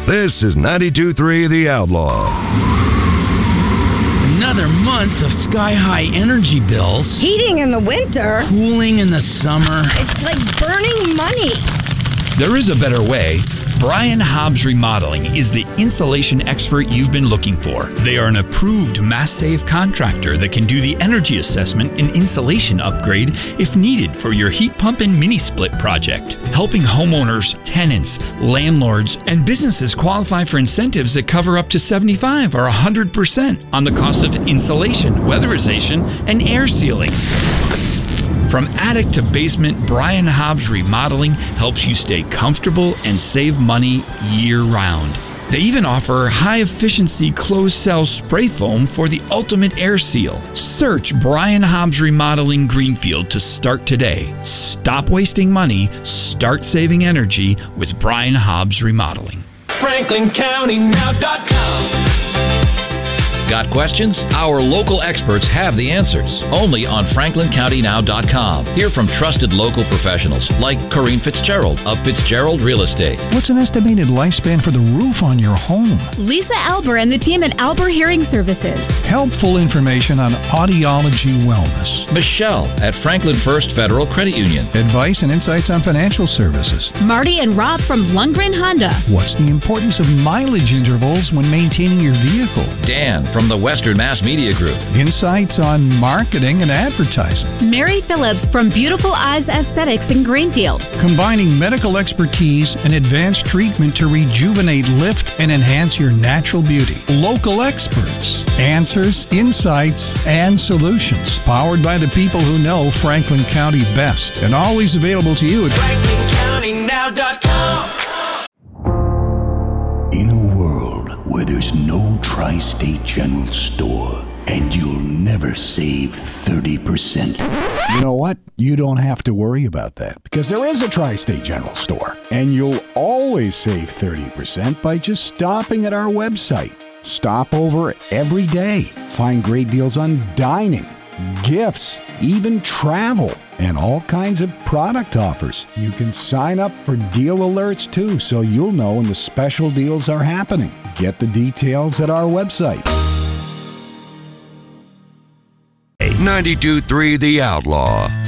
This is 92.3 The Outlaw. Another month of sky-high energy bills. Heating in the winter. Cooling in the summer. It's like burning money. There is a better way. Brian Hobbs Remodeling is the insulation expert you've been looking for. They are an approved mass-save contractor that can do the energy assessment and insulation upgrade if needed for your heat pump and mini-split project. Helping homeowners, tenants, landlords, and businesses qualify for incentives that cover up to 75 or 100% on the cost of insulation, weatherization, and air sealing. From attic to basement, Brian Hobbs Remodeling helps you stay comfortable and save money year-round. They even offer high-efficiency closed-cell spray foam for the ultimate air seal. Search Brian Hobbs Remodeling Greenfield to start today. Stop wasting money, start saving energy with Brian Hobbs Remodeling. FranklinCountyNow.com. Got questions? Our local experts have the answers. Only on FranklinCountyNow.com. Hear from trusted local professionals like Corrine Fitzgerald of Fitzgerald Real Estate. What's an estimated lifespan for the roof on your home? Lisa Alber and the team at Alber Hearing Services. Helpful information on audiology wellness. Michelle at Franklin First Federal Credit Union. Advice and insights on financial services. Marty and Rob from Lundgren Honda. What's the importance of mileage intervals when maintaining your vehicle? Dan from the Western Mass Media Group. Insights on marketing and advertising. Mary Phillips from Beautiful Eyes Aesthetics in Greenfield. Combining medical expertise and advanced treatment to rejuvenate, lift, and enhance your natural beauty. Local experts. Answers, insights, and solutions. Powered by the people who know Franklin County best. And always available to you at FranklinCountyNow.com. In a world where there's no Tri-State General Store and you'll never save 30%. You know what? You don't have to worry about that because there is a Tri-State General Store. And you'll always save 30% by just stopping at our website. Stop over every day. Find great deals on dining, gifts, even travel, and all kinds of product offers. You can sign up for deal alerts too, so you'll know when the special deals are happening. Get the details at our website. 92.3 The Outlaw.